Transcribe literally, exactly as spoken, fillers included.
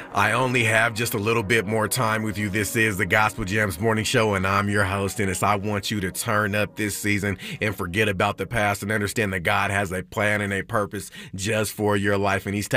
I only have just a little bit more time with you. This is the Gospel Gems Morning Show, and I'm your host, Ennis. I want you to turn up this season and forget about the past and understand that God has a plan and a purpose just for your life, and He's